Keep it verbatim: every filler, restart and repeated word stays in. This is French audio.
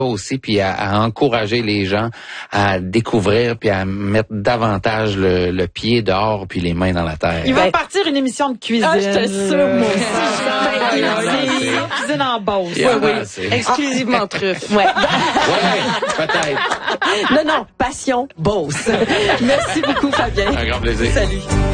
aussi, puis à, à encourager les gens à découvrir, puis à mettre davantage le, le pied dehors, puis les mains dans la terre. Il va ben, partir une émission de cuisine. Ah, je te sûre, moi aussi. Cuisine, cuisine en Beauce. Oui, oui. Exclusivement truffe. Ouais. Oui, peut-être. Non, non, passion Beauce. Merci beaucoup, Fabien. Un grand plaisir. Salut.